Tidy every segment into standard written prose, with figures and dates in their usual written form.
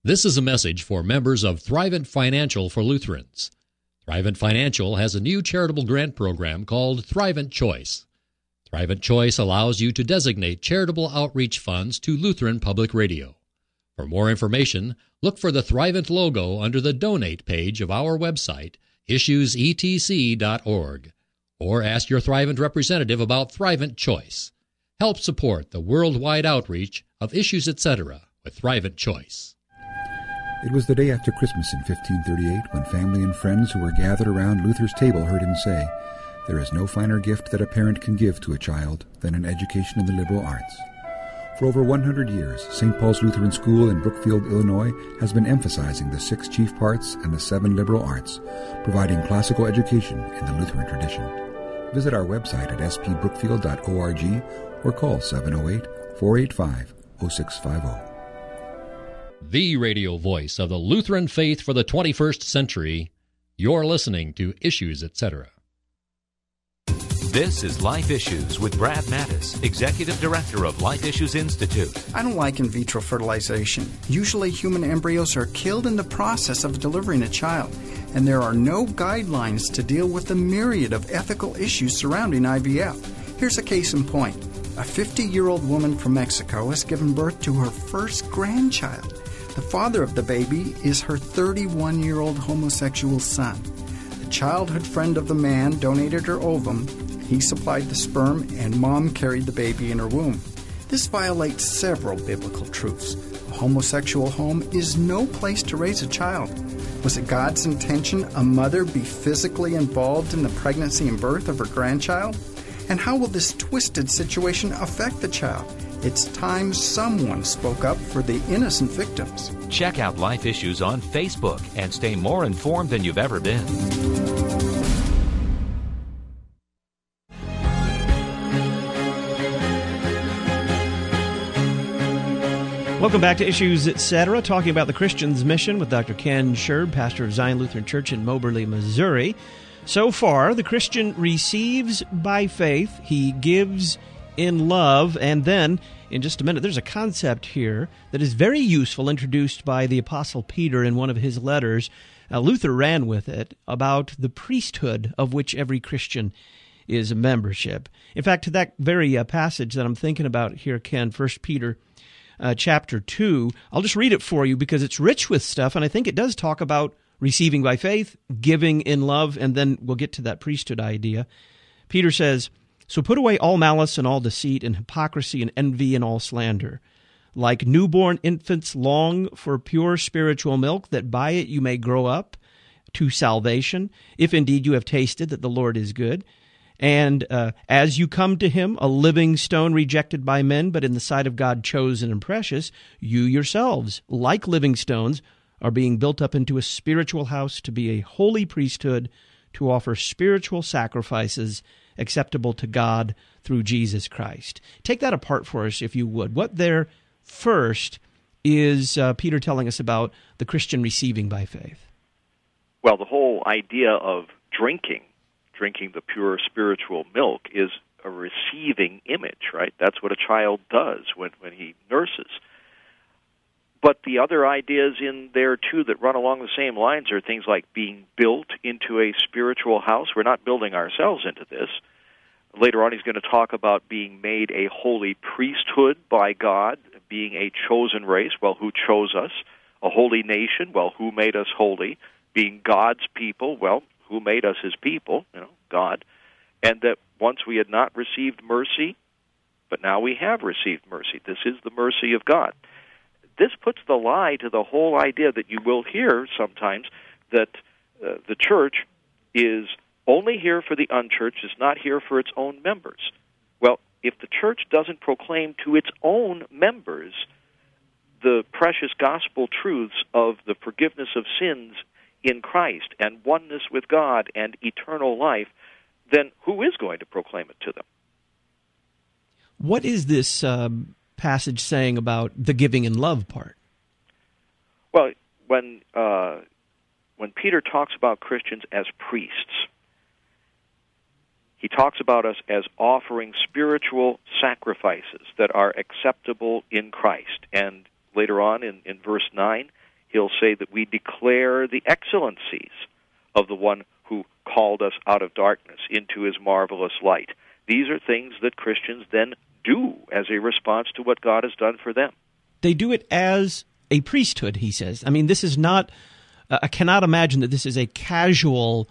This is a message for members of Thrivent Financial for Lutherans. Thrivent Financial has a new charitable grant program called Thrivent Choice. Thrivent Choice allows you to designate charitable outreach funds to Lutheran Public Radio. For more information, look for the Thrivent logo under the Donate page of our website, issuesetc.org, or ask your Thrivent representative about Thrivent Choice. Help support the worldwide outreach of Issues Etc. with Thrivent Choice. It was the day after Christmas in 1538 when family and friends who were gathered around Luther's table heard him say, "There is no finer gift that a parent can give to a child than an education in the liberal arts." For over 100 years, St. Paul's Lutheran School in Brookfield, Illinois, has been emphasizing the 6 chief parts and the 7 liberal arts, providing classical education in the Lutheran tradition. Visit our website at spbrookfield.org or call 708-485-0650. The radio voice of the Lutheran faith for the 21st century. You're listening to Issues Etc. This is Life Issues with Brad Mattis, Executive Director of Life Issues Institute. I don't like in vitro fertilization. Usually human embryos are killed in the process of delivering a child, and there are no guidelines to deal with the myriad of ethical issues surrounding IVF. Here's a case in point. A 50-year-old woman from Mexico has given birth to her first grandchild. The father of the baby is her 31-year-old homosexual son. The childhood friend of the man donated her ovum. He supplied the sperm, and mom carried the baby in her womb. This violates several biblical truths. A homosexual home is no place to raise a child. Was it God's intention a mother be physically involved in the pregnancy and birth of her grandchild? And how will this twisted situation affect the child? It's time someone spoke up for the innocent victims. Check out Life Issues on Facebook and stay more informed than you've ever been. Welcome back to Issues Etc., talking about the Christian's mission with Dr. Ken Sherb, pastor of Zion Lutheran Church in Moberly, Missouri. So far, the Christian receives by faith, he gives in love, and then, in just a minute, there's a concept here that is very useful, introduced by the Apostle Peter in one of his letters. Luther ran with it, about the priesthood of which every Christian is a membership. In fact, to that very passage that I'm thinking about here, Ken, 1 Peter chapter 2, I'll just read it for you because it's rich with stuff, and I think it does talk about receiving by faith, giving in love, and then we'll get to that priesthood idea. Peter says, "So put away all malice and all deceit and hypocrisy and envy and all slander. Like newborn infants long for pure spiritual milk, that by it you may grow up to salvation, if indeed you have tasted that the Lord is good. And as you come to him, a living stone rejected by men, but in the sight of God chosen and precious, you yourselves, like living stones, are being built up into a spiritual house to be a holy priesthood, to offer spiritual sacrifices acceptable to God through Jesus Christ." Take that apart for us, if you would. What there first is Peter telling us about the Christian receiving by faith? Well, the whole idea of drinking the pure spiritual milk is a receiving image, right? That's what a child does when he nurses. But the other ideas in there, too, that run along the same lines are things like being built into a spiritual house. We're not building ourselves into this. Later on, he's going to talk about being made a holy priesthood by God, being a chosen race. Well, who chose us? A holy nation. Well, who made us holy? Being God's people. Well, who made us his people? God. And that once we had not received mercy, but now we have received mercy. This is the mercy of God. This puts the lie to the whole idea that you will hear sometimes that the church is only here for the unchurched, is not here for its own members. Well, if the church doesn't proclaim to its own members the precious gospel truths of the forgiveness of sins in Christ and oneness with God and eternal life, then who is going to proclaim it to them? What is this passage saying about the giving in love part? Well, when Peter talks about Christians as priests, he talks about us as offering spiritual sacrifices that are acceptable in Christ. And later on in verse 9, he'll say that we declare the excellencies of the one who called us out of darkness into his marvelous light. These are things that Christians then do as a response to what God has done for them. They do it as a priesthood, he says. I mean, this is not, I cannot imagine that this is a casual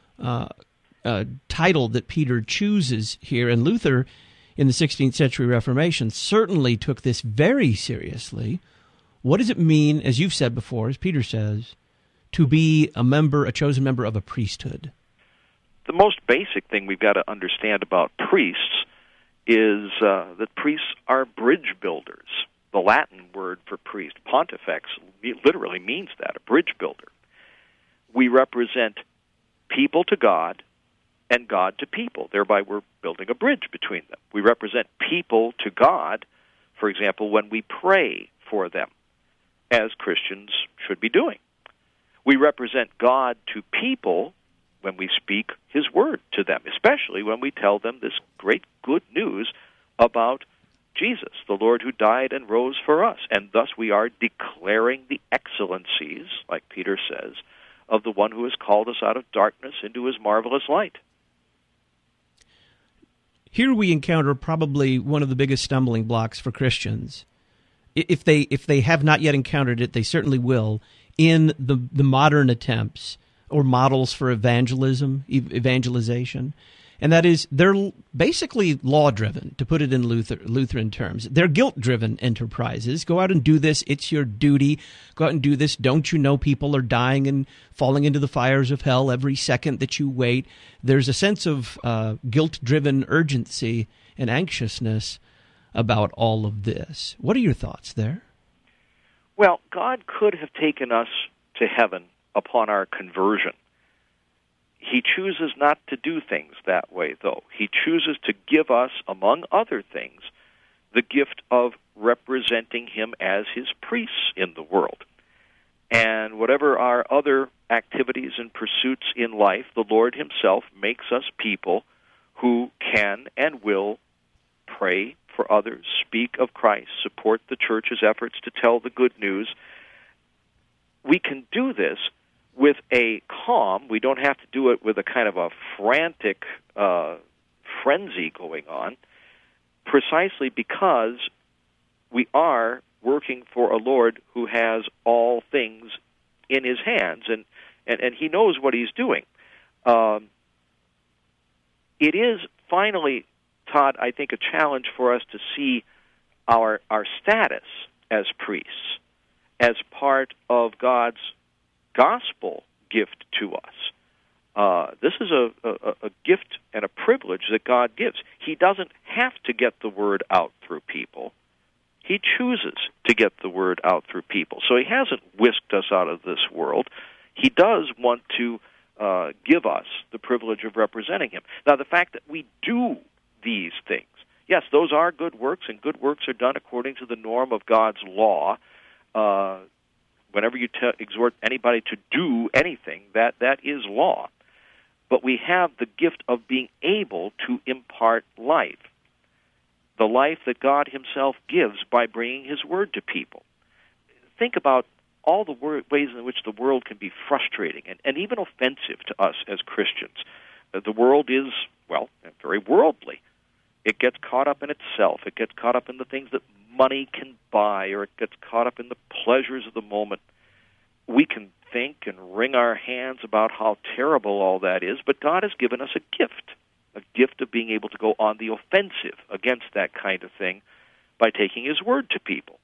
title that Peter chooses here. And Luther, in the 16th century Reformation, certainly took this very seriously. What does it mean, as you've said before, as Peter says, to be a chosen member of a priesthood? The most basic thing we've got to understand about priests is that priests are bridge builders. The Latin word for priest, pontifex, literally means that, a bridge builder. We represent people to God and God to people. Thereby we're building a bridge between them. We represent people to God, for example, when we pray for them, as Christians should be doing. We represent God to people when we speak his word to them, especially when we tell them this great good news about Jesus, the Lord who died and rose for us. And thus we are declaring the excellencies, like Peter says, of the one who has called us out of darkness into his marvelous light. Here we encounter probably one of the biggest stumbling blocks for Christians. If they have not yet encountered it, they certainly will, in the modern attempts or models for evangelization. And that is, they're basically law-driven, to put it in Lutheran terms. They're guilt-driven enterprises. Go out and do this. It's your duty. Go out and do this. Don't you know people are dying and falling into the fires of hell every second that you wait? There's a sense of guilt-driven urgency and anxiousness about all of this. What are your thoughts there? Well, God could have taken us to heaven upon our conversion. He chooses not to do things that way, though. He chooses to give us, among other things, the gift of representing him as his priests in the world. And whatever our other activities and pursuits in life, the Lord himself makes us people who can and will pray for others, speak of Christ, support the church's efforts to tell the good news. We can do this with a calm. We don't have to do it with a kind of a frantic frenzy going on, precisely because we are working for a Lord who has all things in his hands, and he knows what he's doing. It is finally, Todd, I think, a challenge for us to see our status as priests as part of God's gospel gift to us. This is a gift and a privilege that God gives. He doesn't have to get the word out through people. He chooses to get the word out through people. So he hasn't whisked us out of this world. He does want to give us the privilege of representing him. Now, the fact that we do these things, yes, those are good works, and good works are done according to the norm of God's law. Whenever you exhort anybody to do anything, that is law. But we have the gift of being able to impart life, the life that God himself gives by bringing his word to people. Think about all the ways in which the world can be frustrating and even offensive to us as Christians. The world is, well, very worldly. It gets caught up in itself. It gets caught up in the things that money can buy, or it gets caught up in the pleasures of the moment. We can think and wring our hands about how terrible all that is, but God has given us a gift of being able to go on the offensive against that kind of thing by taking his word to people.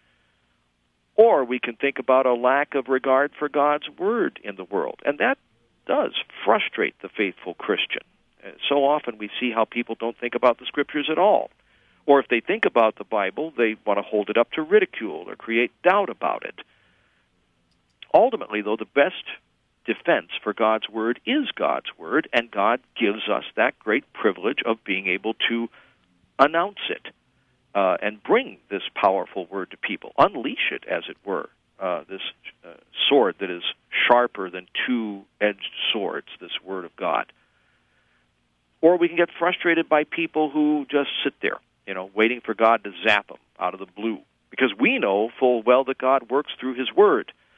Or we can think about a lack of regard for God's word in the world, and that does frustrate the faithful Christian. So often we see how people don't think about the Scriptures at all. Or if they think about the Bible, they want to hold it up to ridicule or create doubt about it. Ultimately, though, the best defense for God's Word is God's Word, and God gives us that great privilege of being able to announce it and bring this powerful Word to people, unleash it, as it were, this sword that is sharper than two-edged swords, this Word of God. Or we can get frustrated by people who just sit there, waiting for God to zap them out of the blue, because we know full well that God works through his word.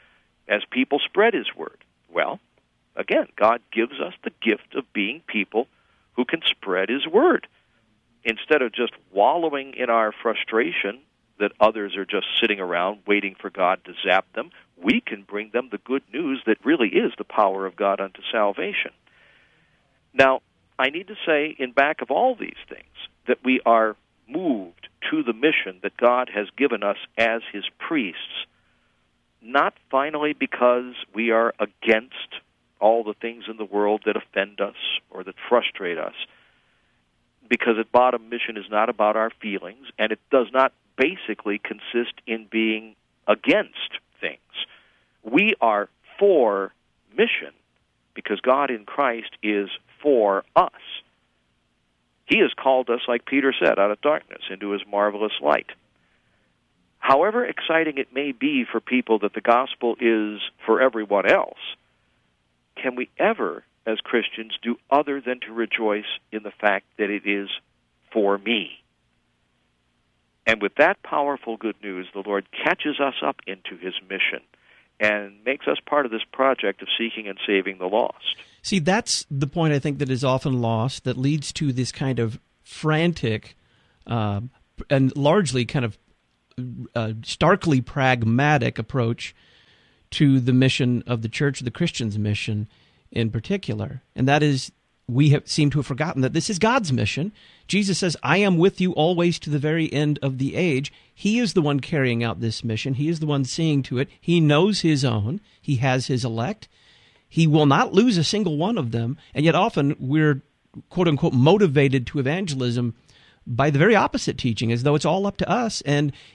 as people spread His word? Well, again, God gives us the gift of being people who can spread His word. Instead of just wallowing in our frustration that others are just sitting around waiting for God to zap them, we can bring them the good news that really is the power of God unto salvation. Now, I need to say, in back of all these things, that we are moved to the mission that God has given us as His priests, not finally because we are against all the things in the world that offend us or that frustrate us, because at bottom, mission is not about our feelings, and it does not basically consist in being against things. We are for mission because God in Christ is for us. He has called us, like Peter said, out of darkness into His marvelous light. However exciting it may be for people that the gospel is for everyone else, can we ever, as Christians, do other than to rejoice in the fact that it is for me? And with that powerful good news, the Lord catches us up into His mission and makes us part of this project of seeking and saving the lost. See, that's the point I think that is often lost, that leads to this kind of frantic and largely kind of starkly pragmatic approach to the mission of the church, the Christian's mission in particular. And that is, we seem to have forgotten that this is God's mission. Jesus says, I am with you always to the very end of the age. He is the one carrying out this mission. He is the one seeing to it. He knows His own. He has His elect. He will not lose a single one of them. And yet often we're, quote-unquote, motivated to evangelism by the very opposite teaching, as though it's all up to us. And